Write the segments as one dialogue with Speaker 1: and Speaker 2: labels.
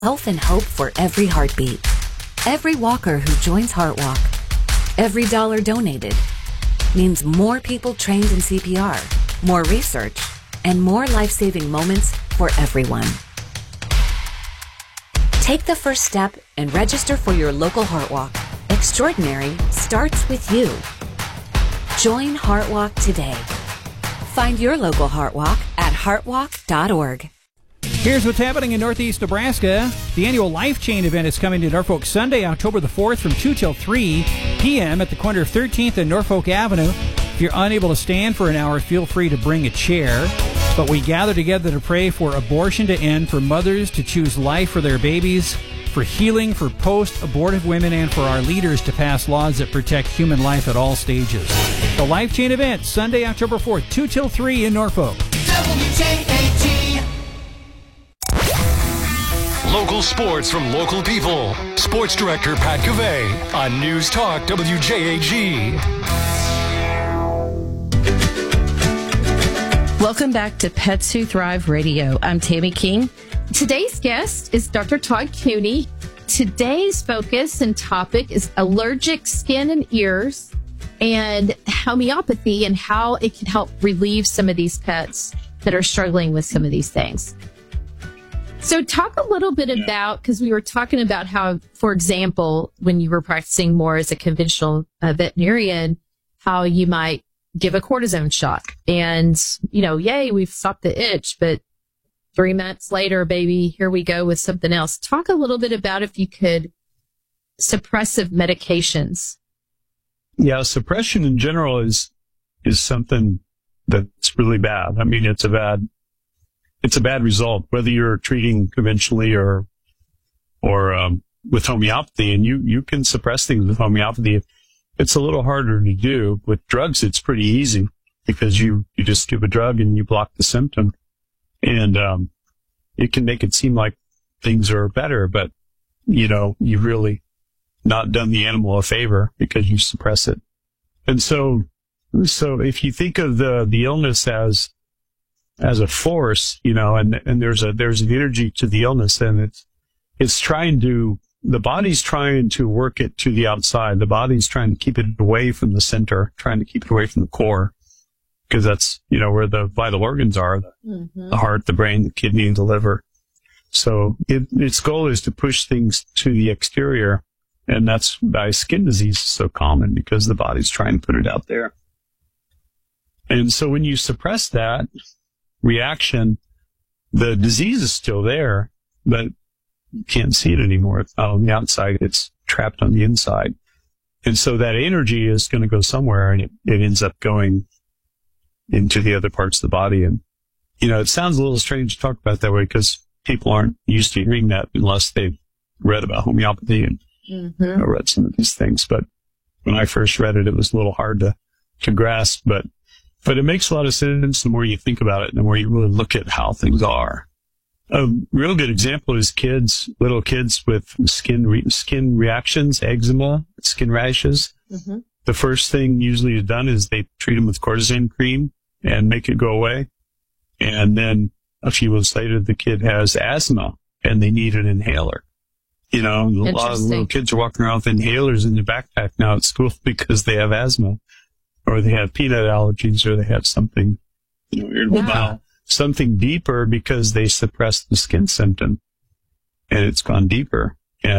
Speaker 1: health and hope for every heartbeat. Every walker who joins HeartWalk, every dollar donated, means more people trained in CPR, more research, and more life-saving moments for everyone. Take the first step and register for your local HeartWalk. Extraordinary starts with you. Join HeartWalk today. Find your local HeartWalk at heartwalk.org.
Speaker 2: Here's what's happening in Northeast Nebraska. The annual Life Chain event is coming to Norfolk Sunday, October the 4th from 2 till 3 p.m. at the corner of 13th and Norfolk Avenue. If you're unable to stand for an hour, feel free to bring a chair. But we gather together to pray for abortion to end, for mothers to choose life for their babies, for healing for post-abortive women, and for our leaders to pass laws that protect human life at all stages. The Life Chain event, Sunday, October 4th, 2 till 3 in Norfolk.
Speaker 3: WJAG.
Speaker 4: Local sports from local people. Sports Director Pat Cavey on News Talk WJAG.
Speaker 5: Welcome back to Pets Who Thrive Radio. I'm Tammy King. Today's guest is Dr. Todd Cooney. Today's focus and topic is allergic skin and ears and homeopathy and how it can help relieve some of these pets that are struggling with some of these things. So talk a little bit about, because we were talking about how, for example, when you were practicing more as a conventional veterinarian, how you might give a cortisone shot and, yay, we've stopped the itch, but 3 months later, baby, here we go with something else. Talk a little bit about, if you could, suppressive medications.
Speaker 6: Yeah, suppression in general is something that's really bad. I mean, it's a bad result, whether you're treating conventionally or with homeopathy, and you can suppress things with homeopathy. It's a little harder to do. With drugs, it's pretty easy because you just give a drug and you block the symptom, and it can make it seem like things are better, but you've really not done the animal a favor because you suppress it. And so if you think of the illness as a force, and there's an energy to the illness, and the body's trying to work it to the outside. The body's trying to keep it away from the center, trying to keep it away from the core, because that's, where the vital organs are, the heart, the brain, the kidney, the liver. So its goal is to push things to the exterior, and that's why skin disease is so common, because the body's trying to put it out there. And so when you suppress that reaction, the disease is still there, but you can't see it anymore. It's not on the outside. It's trapped on the inside. And so that energy is going to go somewhere, and it ends up going into the other parts of the body. And, it sounds a little strange to talk about that way because people aren't used to hearing that unless they've read about homeopathy and read some of these things. But when I first read it, it was a little hard to grasp, but it makes a lot of sense the more you think about it and the more you really look at how things are. A real good example is little kids with skin reactions, eczema, skin rashes. Mm-hmm. The first thing usually done is they treat them with cortisone cream and make it go away. And then a few months later, the kid has asthma and they need an inhaler. A lot of little kids are walking around with inhalers in their backpack now at school because they have asthma, or they have peanut allergies, or they have something, irritable bowel. Something deeper because they suppressed the skin symptom and it's gone deeper.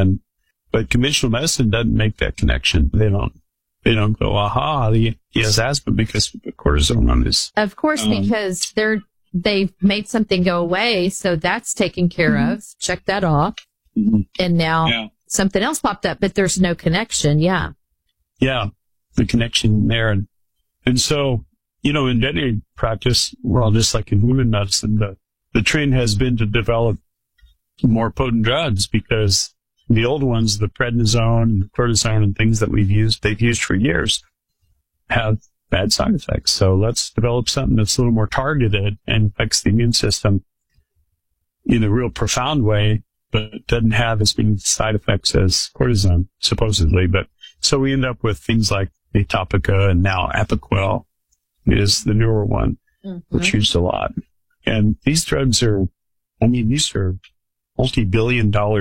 Speaker 6: But conventional medicine doesn't make that connection. They don't go, aha, he has asthma because we put cortisone on his. Of
Speaker 5: course, because they've made something go away. So that's taken care of. Check that off. Mm-hmm. And now something else popped up, but there's no connection. Yeah. Yeah.
Speaker 6: The connection there. And so, in veterinary practice, well, just like in human medicine, the trend has been to develop more potent drugs because the old ones, the prednisone and the cortisone and things that they've used for years, have bad side effects. So let's develop something that's a little more targeted and affects the immune system in a real profound way, but doesn't have as many side effects as cortisone, supposedly. But so we end up with things like Atopica, and now Apoquel is the newer one, which used a lot. And these drugs these are multi-billion-dollar